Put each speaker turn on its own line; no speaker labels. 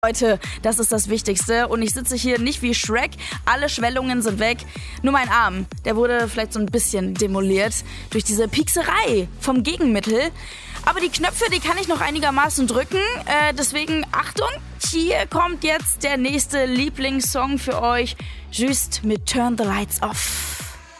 Leute, das ist das Wichtigste und ich sitze hier nicht wie Shrek, alle Schwellungen sind weg, nur mein Arm, der wurde vielleicht so ein bisschen demoliert durch diese Piekserei vom Gegenmittel, aber die Knöpfe, die kann ich noch einigermaßen drücken, deswegen Achtung, hier kommt jetzt der nächste Lieblingssong für euch, Just mit Turn the Lights Off.